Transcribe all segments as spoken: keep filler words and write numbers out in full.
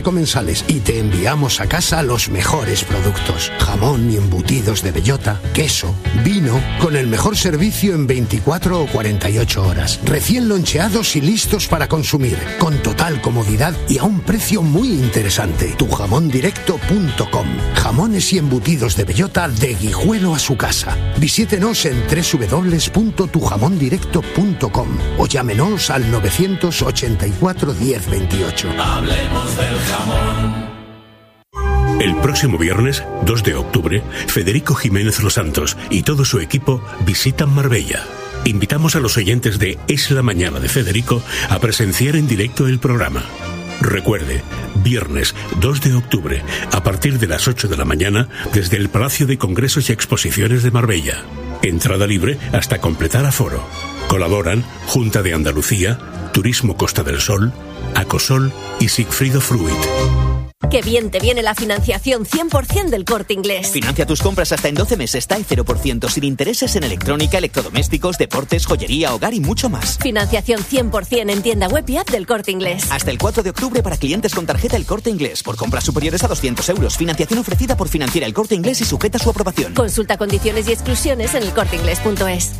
comensales y te enviamos a casa los mejores productos: jamón y embutidos de bellota, queso, vino, con el mejor servicio en veinticuatro o cuarenta y ocho horas, recién loncheados y listos para consumir, con total comodidad y a un precio muy interesante. tu jamón directo punto com. Jamones y embutidos de bellota de Guijuelo a su casa. Visítenos en doble u doble u doble u punto tu jamón directo punto com o llámenos al novecientos ochenta y cuatro diez veintiocho. Hablemos del jamón. El próximo viernes, dos de octubre, Federico Jiménez Los Santos y todo su equipo visitan Marbella. Invitamos a los oyentes de Es la Mañana de Federico a presenciar en directo el programa. Recuerde, viernes dos de octubre, a partir de las ocho de la mañana, desde el Palacio de Congresos y Exposiciones de Marbella. Entrada libre hasta completar aforo. Colaboran Junta de Andalucía, Turismo Costa del Sol, Acosol y Sigfrido Fruit. ¡Qué bien te viene la financiación cien por ciento del Corte Inglés! Financia tus compras hasta en doce meses, TAE cero por ciento, sin intereses en electrónica, electrodomésticos, deportes, joyería, hogar y mucho más. Financiación cien por ciento en tienda web y app del Corte Inglés. Hasta el cuatro de octubre para clientes con tarjeta El Corte Inglés. Por compras superiores a doscientos euros. Financiación ofrecida por Financiera El Corte Inglés y sujeta a su aprobación. Consulta condiciones y exclusiones en el corte inglés punto es.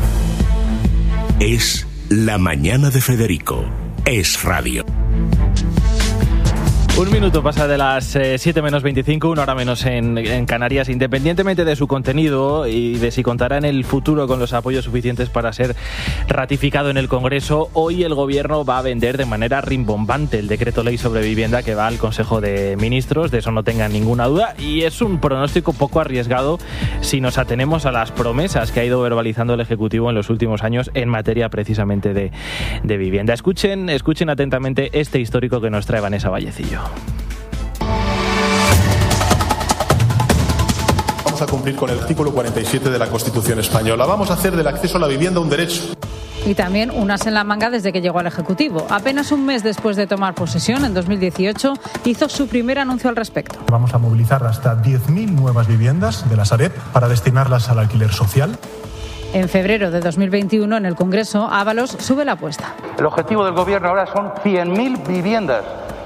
Es la mañana de Federico. Es radio. Un minuto pasa de las eh, siete menos veinticinco, una hora menos en, en Canarias. Independientemente de su contenido y de si contará en el futuro con los apoyos suficientes para ser ratificado en el Congreso, hoy el Gobierno va a vender de manera rimbombante el decreto ley sobre vivienda que va al Consejo de Ministros, de eso no tengan ninguna duda, y es un pronóstico poco arriesgado si nos atenemos a las promesas que ha ido verbalizando el Ejecutivo en los últimos años en materia precisamente de, de vivienda. Escuchen, escuchen atentamente este histórico que nos trae Vanessa Vallecillo. Vamos a cumplir con el artículo cuarenta y siete de la Constitución española. Vamos a hacer del acceso a la vivienda un derecho. Y también unas en la manga desde que llegó al Ejecutivo. Apenas un mes después de tomar posesión, en dos mil dieciocho, hizo su primer anuncio al respecto. Vamos a movilizar hasta diez mil nuevas viviendas de la Sareb para destinarlas al alquiler social. En febrero de dos mil veintiuno, en el Congreso, Ábalos sube la apuesta. El objetivo del Gobierno ahora son cien mil viviendas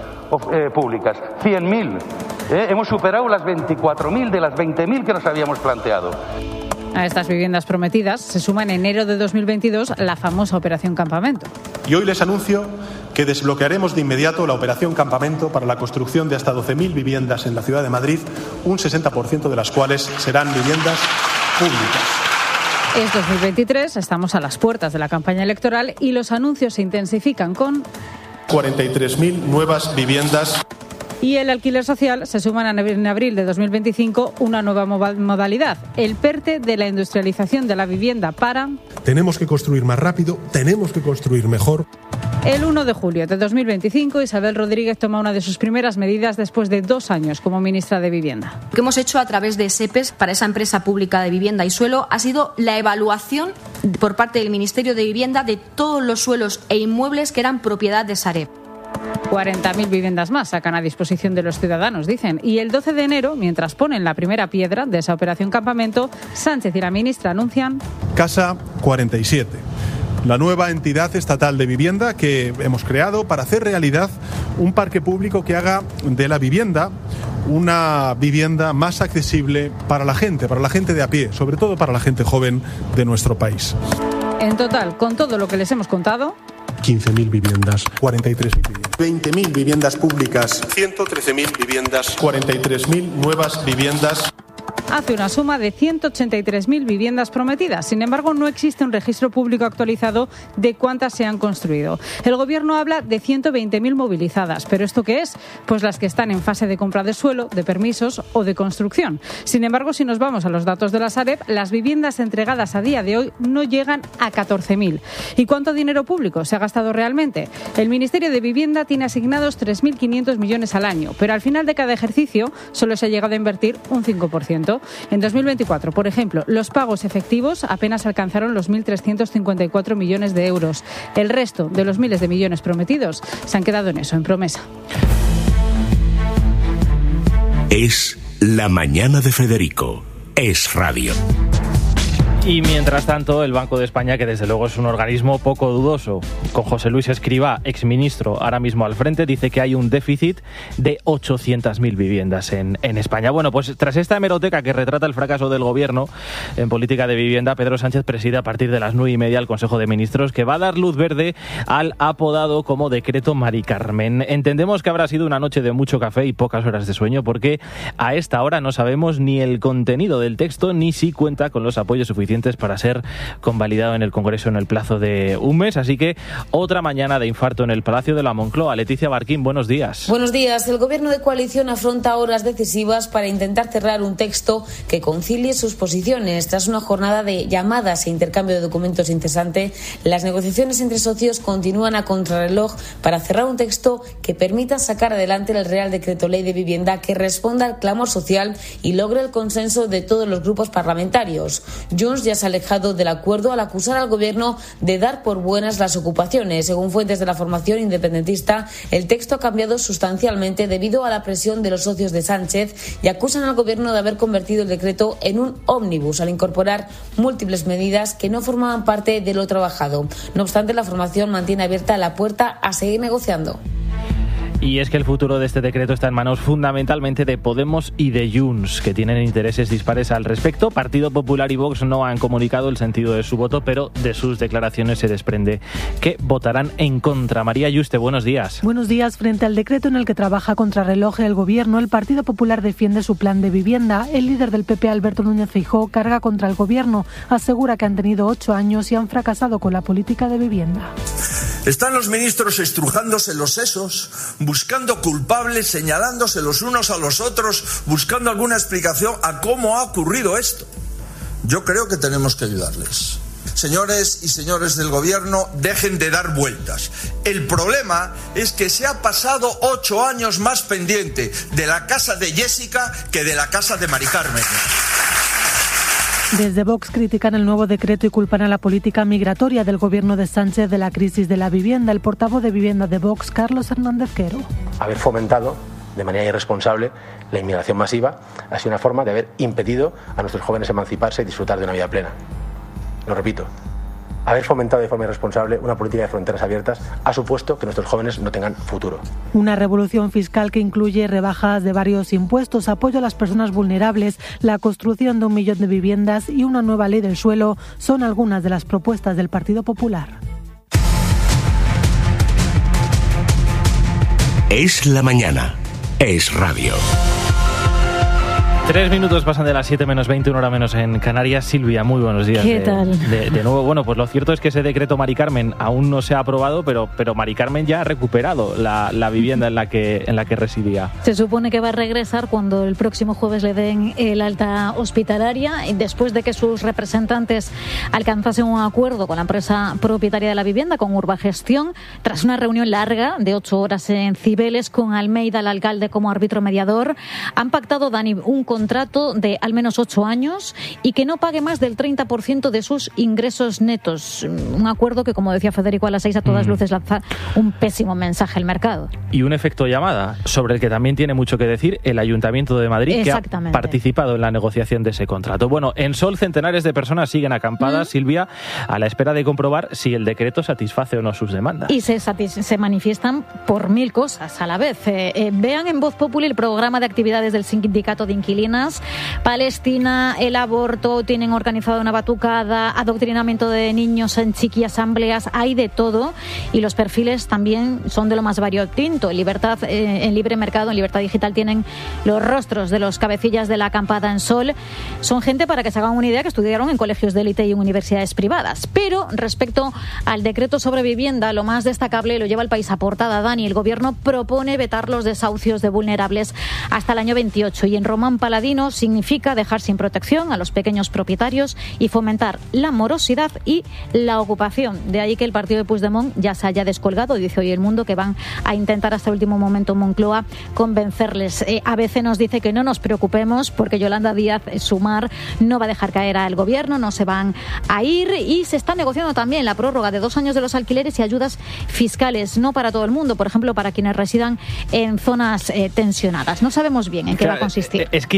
eh, públicas. cien mil. Eh, hemos superado las veinticuatro mil de las veinte mil que nos habíamos planteado. A estas viviendas prometidas se suma en enero de dos mil veintidós la famosa Operación Campamento. Y hoy les anuncio que desbloquearemos de inmediato la Operación Campamento para la construcción de hasta doce mil viviendas en la ciudad de Madrid, un sesenta por ciento de las cuales serán viviendas públicas. Es dos mil veintitrés, estamos a las puertas de la campaña electoral y los anuncios se intensifican con cuarenta y tres mil nuevas viviendas. Y el alquiler social se suma en abril de dos mil veinticinco una nueva modalidad, el PERTE de la industrialización de la vivienda para... Tenemos que construir más rápido, tenemos que construir mejor. El uno de julio de dos mil veinticinco, Isabel Rodríguez toma una de sus primeras medidas después de dos años como ministra de Vivienda. Lo que hemos hecho a través de SEPES para esa empresa pública de vivienda y suelo ha sido la evaluación por parte del Ministerio de Vivienda de todos los suelos e inmuebles que eran propiedad de Sareb. cuarenta mil viviendas más sacan a disposición de los ciudadanos, dicen. Y el doce de enero, mientras ponen la primera piedra de esa operación Campamento, Sánchez y la ministra anuncian... Casa cuarenta y siete. La nueva entidad estatal de vivienda que hemos creado para hacer realidad un parque público que haga de la vivienda una vivienda más accesible para la gente, para la gente de a pie, sobre todo para la gente joven de nuestro país. En total, con todo lo que les hemos contado... quince mil viviendas, cuarenta y tres mil viviendas, veinte mil viviendas públicas, ciento trece mil viviendas, cuarenta y tres mil nuevas viviendas. Hace una suma de ciento ochenta y tres mil viviendas prometidas. Sin embargo, no existe un registro público actualizado de cuántas se han construido. El Gobierno habla de ciento veinte mil movilizadas. ¿Pero esto qué es? Pues las que están en fase de compra de suelo, de permisos o de construcción. Sin embargo, si nos vamos a los datos de la Sareb, las viviendas entregadas a día de hoy no llegan a catorce mil. ¿Y cuánto dinero público se ha gastado realmente? El Ministerio de Vivienda tiene asignados tres mil quinientos millones al año, pero al final de cada ejercicio solo se ha llegado a invertir un cinco por ciento. En dos mil veinticuatro, por ejemplo, los pagos efectivos apenas alcanzaron los mil trescientos cincuenta y cuatro millones de euros. El resto de los miles de millones prometidos se han quedado en eso, en promesa. Es la mañana de Federico. Es radio. Y mientras tanto, el Banco de España, que desde luego es un organismo poco dudoso, con José Luis Escrivá, exministro, ahora mismo al frente, dice que hay un déficit de ochocientas mil viviendas en, en España. Bueno, pues tras esta hemeroteca que retrata el fracaso del gobierno en política de vivienda, Pedro Sánchez preside a partir de las nueve y media el Consejo de Ministros, que va a dar luz verde al apodado como Decreto Mari Carmen. Entendemos que habrá sido una noche de mucho café y pocas horas de sueño, porque a esta hora no sabemos ni el contenido del texto, ni si cuenta con los apoyos suficientes para ser convalidado en el Congreso en el plazo de un mes. Así que otra mañana de infarto en el Palacio de la Moncloa. Leticia Barquín, buenos días. Buenos días. El Gobierno de coalición afronta horas decisivas para intentar cerrar un texto que concilie sus posiciones. Tras una jornada de llamadas e intercambio de documentos incesante, las negociaciones entre socios continúan a contrarreloj para cerrar un texto que permita sacar adelante el Real Decreto Ley de Vivienda, que responda al clamor social y logre el consenso de todos los grupos parlamentarios. Junts ya se ha alejado del acuerdo al acusar al Gobierno de dar por buenas las ocupaciones. Según fuentes de la formación independentista, el texto ha cambiado sustancialmente debido a la presión de los socios de Sánchez y acusan al Gobierno de haber convertido el decreto en un ómnibus al incorporar múltiples medidas que no formaban parte de lo trabajado. No obstante, la formación mantiene abierta la puerta a seguir negociando. Y es que el futuro de este decreto está en manos fundamentalmente de Podemos y de Junts, que tienen intereses dispares al respecto. Partido Popular y Vox no han comunicado el sentido de su voto, pero de sus declaraciones se desprende que votarán en contra. María Yuste, buenos días. Buenos días. Frente al decreto en el que trabaja contrarreloj el Gobierno, el Partido Popular defiende su plan de vivienda. El líder del P P, Alberto Núñez Feijóo, carga contra el Gobierno. Asegura que han tenido ocho años y han fracasado con la política de vivienda. Están los ministros estrujándose los sesos, buscando culpables, señalándose los unos a los otros, buscando alguna explicación a cómo ha ocurrido esto. Yo creo que tenemos que ayudarles. Señores y señores del Gobierno, dejen de dar vueltas. El problema es que se ha pasado ocho años más pendiente de la casa de Jessica que de la casa de Mari Carmen. Desde Vox critican el nuevo decreto y culpan a la política migratoria del Gobierno de Sánchez de la crisis de la vivienda. El portavoz de Vivienda de Vox, Carlos Hernández Quero. Haber fomentado de manera irresponsable la inmigración masiva ha sido una forma de haber impedido a nuestros jóvenes emanciparse y disfrutar de una vida plena. Lo repito. Haber fomentado de forma irresponsable una política de fronteras abiertas ha supuesto que nuestros jóvenes no tengan futuro. Una revolución fiscal que incluye rebajas de varios impuestos, apoyo a las personas vulnerables, la construcción de un millón de viviendas y una nueva ley del suelo son algunas de las propuestas del Partido Popular. Es la mañana. Es radio. Tres minutos pasan de las siete menos veinte, una hora menos en Canarias. Silvia, muy buenos días. ¿Qué de, tal? De, de nuevo, bueno, pues lo cierto es que ese decreto Mari Carmen aún no se ha aprobado, pero, pero Mari Carmen ya ha recuperado la, la vivienda en la que en la que residía. Se supone que va a regresar cuando el próximo jueves le den el alta hospitalaria, después de que sus representantes alcanzasen un acuerdo con la empresa propietaria de la vivienda, con Urbagestión, tras una reunión larga de ocho horas en Cibeles, con Almeida, el alcalde, como árbitro mediador. Han pactado, Dani, un contrato de al menos ocho años y que no pague más del treinta por ciento de sus ingresos netos. Un acuerdo que, como decía Federico a las seis, a todas luces lanza un pésimo mensaje al mercado. Y un efecto llamada, sobre el que también tiene mucho que decir el Ayuntamiento de Madrid, que ha participado en la negociación de ese contrato. Bueno, en Sol, centenares de personas siguen acampadas, mm. Silvia, a la espera de comprobar si el decreto satisface o no sus demandas. Y se, se manifiestan por mil cosas a la vez. Eh, eh, vean en Voz Populi el programa de actividades del Sindicato de Inquilinos. Palestina, el aborto, tienen organizado una batucada, adoctrinamiento de niños en chiqui asambleas, hay de todo, y los perfiles también son de lo más variopinto. En Libertad, eh, en Libre Mercado, en Libertad Digital, tienen los rostros de los cabecillas de la acampada en Sol. Son gente, para que se hagan una idea, que estudiaron en colegios de élite y en universidades privadas. Pero respecto al decreto sobre vivienda, lo más destacable lo lleva el País a portada, Dani. El Gobierno propone vetar los desahucios de vulnerables hasta el año veintiocho, y en Román Paladino significa dejar sin protección a los pequeños propietarios y fomentar la morosidad y la ocupación. De ahí que el partido de Puigdemont ya se haya descolgado, dice hoy El Mundo, que van a intentar hasta el último momento en Moncloa convencerles. Eh, A B C nos dice que no nos preocupemos porque Yolanda Díaz, Sumar, no va a dejar caer al Gobierno, no se van a ir, y se está negociando también la prórroga de dos años de los alquileres y ayudas fiscales, no para todo el mundo, por ejemplo, para quienes residan en zonas eh, tensionadas. No sabemos bien en qué claro, va a consistir. Es que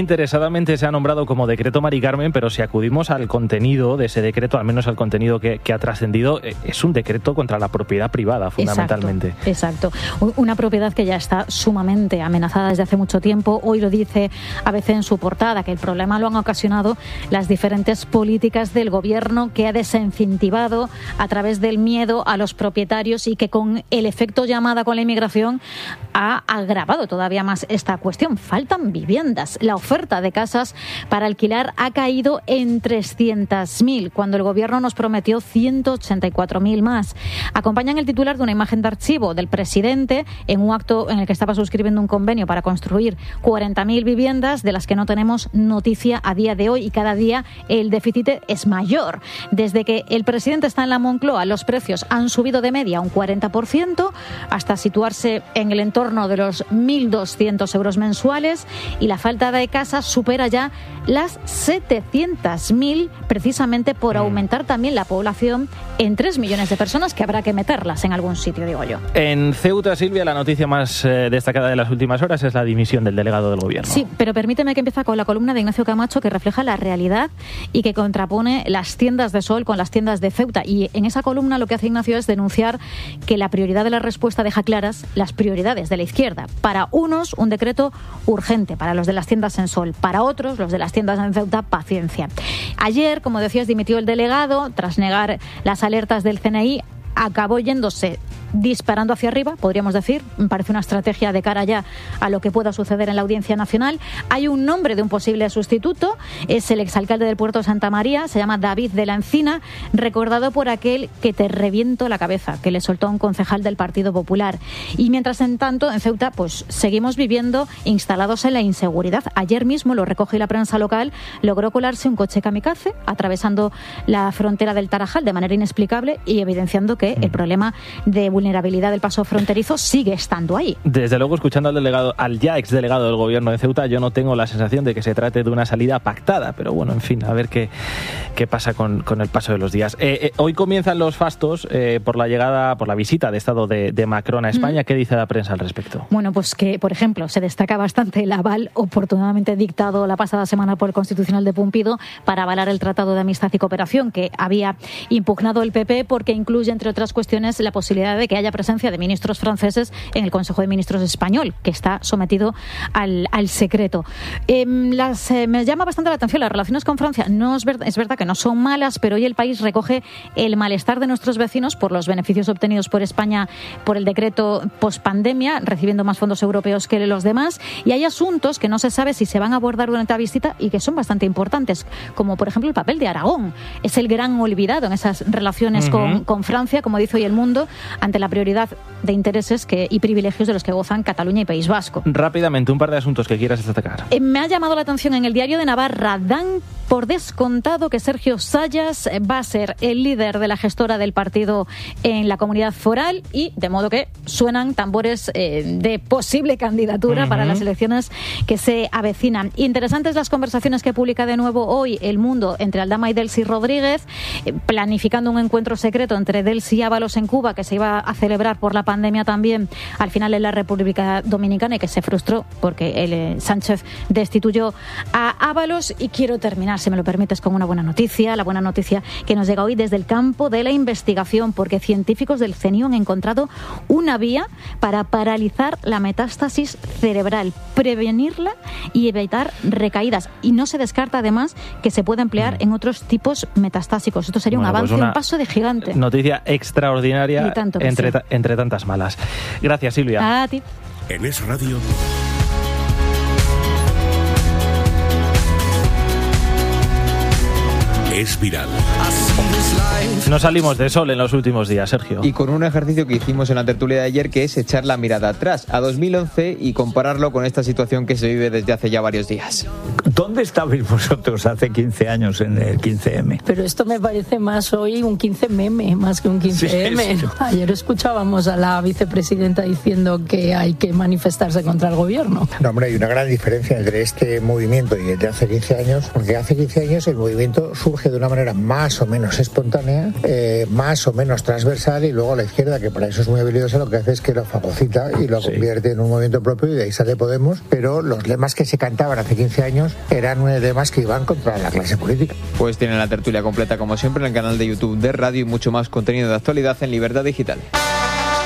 interesadamente se ha nombrado como decreto Mari Carmen, pero si acudimos al contenido de ese decreto, al menos al contenido que, que ha trascendido, es un decreto contra la propiedad privada, fundamentalmente. Exacto, exacto. Una propiedad que ya está sumamente amenazada desde hace mucho tiempo. Hoy lo dice A B C en su portada, que el problema lo han ocasionado las diferentes políticas del gobierno, que ha desincentivado a través del miedo a los propietarios y que con el efecto llamada con la inmigración ha agravado todavía más esta cuestión. Faltan viviendas. La oferta de casas para alquilar ha caído en trescientas mil, cuando el gobierno nos prometió ciento ochenta y cuatro mil más. Acompañan el titular de una imagen de archivo del presidente en un acto en el que estaba suscribiendo un convenio para construir cuarenta mil viviendas, de las que no tenemos noticia a día de hoy, y cada día el déficit es mayor. Desde que el presidente está en la Moncloa, los precios han subido de media un cuarenta por ciento hasta situarse en el entorno de los mil doscientos euros mensuales, y la falta de casas supera ya las setecientas mil, precisamente por aumentar también la población en tres millones de personas, que habrá que meterlas en algún sitio, digo yo. En Ceuta, Silvia, la noticia más eh, destacada de las últimas horas es la dimisión del delegado del gobierno. Sí, pero permíteme que empiece con la columna de Ignacio Camacho, que refleja la realidad y que contrapone las tiendas de Sol con las tiendas de Ceuta. Y en esa columna lo que hace Ignacio es denunciar que la prioridad de la respuesta deja claras las prioridades de la izquierda. Para unos, un decreto urgente para los de las tiendas en Sol. Para otros, los de las tiendas en Ceuta, paciencia. Ayer, como decías, dimitió el delegado tras negar las alertas del C N I. Acabó yéndose disparando hacia arriba, podríamos decir. Me parece una estrategia de cara ya a lo que pueda suceder en la Audiencia Nacional. Hay un nombre de un posible sustituto, es el exalcalde del puerto de Santa María, se llama David de la Encina, recordado por aquel que te reviento la cabeza, que le soltó a un concejal del Partido Popular. Y mientras en tanto, en Ceuta, pues seguimos viviendo instalados en la inseguridad. Ayer mismo, lo recoge la prensa local, logró colarse un coche kamikaze atravesando la frontera del Tarajal de manera inexplicable y evidenciando que el problema de vulnerabilidad del paso fronterizo sigue estando ahí. Desde luego, escuchando al delegado, al ya exdelegado del gobierno de Ceuta, yo no tengo la sensación de que se trate de una salida pactada, pero bueno, en fin, a ver qué, qué pasa con, con el paso de los días. Eh, eh, hoy comienzan los fastos eh, por la llegada, por la visita de Estado de, de Macron a España. Mm. ¿Qué dice la prensa al respecto? Bueno, pues que, por ejemplo, se destaca bastante el aval oportunamente dictado la pasada semana por el Constitucional de Pumpido para avalar el Tratado de Amistad y Cooperación que había impugnado el P P, porque incluye, entre otras cuestiones, la posibilidad de que haya presencia de ministros franceses en el Consejo de Ministros español, que está sometido al, al secreto. Eh, las, eh, me llama bastante la atención las relaciones con Francia. No es, ver, es verdad que no son malas, pero hoy el país recoge el malestar de nuestros vecinos por los beneficios obtenidos por España por el decreto pospandemia, recibiendo más fondos europeos que los demás, y hay asuntos que no se sabe si se van a abordar durante la visita y que son bastante importantes, como por ejemplo el papel de Aragón. Es el gran olvidado en esas relaciones uh-huh. con, con Francia, como dice hoy El Mundo, ante la prioridad de intereses que, y privilegios de los que gozan Cataluña y País Vasco. Rápidamente, un par de asuntos que quieras destacar. Eh, me ha llamado la atención en el Diario de Navarra, dan por descontado que Sergio Sayas va a ser el líder de la gestora del partido en la comunidad foral, y de modo que suenan tambores eh, de posible candidatura uh-huh. para las elecciones que se avecinan. Interesantes las conversaciones que publica de nuevo hoy El Mundo entre Aldama y Delcy Rodríguez, eh, planificando un encuentro secreto entre Delcy y Ábalos en Cuba, que se iba a celebrar por la pandemia también al final en la República Dominicana, y que se frustró porque el, eh, Sánchez destituyó a Ábalos. Y quiero terminar, si me lo permites, con una buena noticia, la buena noticia que nos llega hoy desde el campo de la investigación, porque científicos del CENIO han encontrado una vía para paralizar la metástasis cerebral, prevenirla y evitar recaídas, y no se descarta además que se puede emplear en otros tipos metastásicos. Esto sería bueno, un avance, pues un paso de gigante. Noticia extraordinaria entre, sí. entre tantas malas. Gracias, Silvia. A ti. En Es Radio. Es viral. No salimos de sol en los últimos días, Sergio. Y con un ejercicio que hicimos en la tertulia de ayer, que es echar la mirada atrás, a dos mil once, y compararlo con esta situación que se vive desde hace ya varios días. ¿Dónde estabais vosotros hace quince años en el quince eme? Pero esto me parece más hoy un quince meme, más que un quince eme. Sí, sí. Ayer escuchábamos a la vicepresidenta diciendo que hay que manifestarse contra el gobierno. No, hombre, hay una gran diferencia entre este movimiento y el de hace quince años, porque hace quince años el movimiento surge de una manera más o menos espontánea, eh, más o menos transversal, y luego la izquierda, que para eso es muy habilidosa, lo que hace es que lo fagocita y lo sí. convierte en un movimiento propio, y de ahí sale Podemos, pero los lemas que se cantaban hace quince años eran lemas que iban contra la clase política. Pues tienen la tertulia completa como siempre en el canal de YouTube de Radio y mucho más contenido de actualidad en Libertad Digital.